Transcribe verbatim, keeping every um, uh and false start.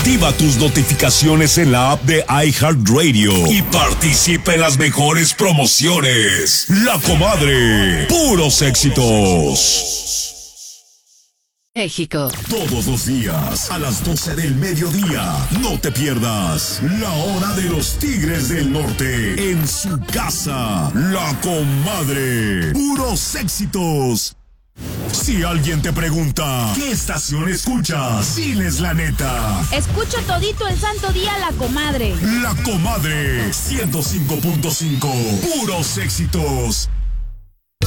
Activa tus notificaciones en la app de iHeartRadio y participa en las mejores promociones. La Comadre, puros éxitos. México. Todos los días a las doce del mediodía. No te pierdas la hora de los Tigres del Norte en su casa. La Comadre, puros éxitos. Si alguien te pregunta ¿qué estación escuchas? Diles la neta. Escucho todito el santo día La Comadre. La Comadre, ciento cinco punto cinco. Puros éxitos.